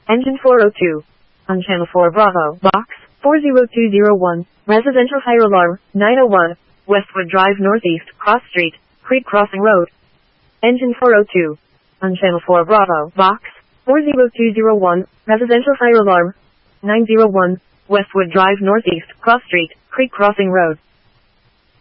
Engine 402. On channel 4 Bravo, box 40201, residential fire alarm, 901, Westwood Drive Northeast, Cross Street, Creek Crossing Road. Engine 402. On channel 4 Bravo, box 40201, residential fire alarm, 901, Westwood Drive Northeast, Cross Street, Creek Crossing Road.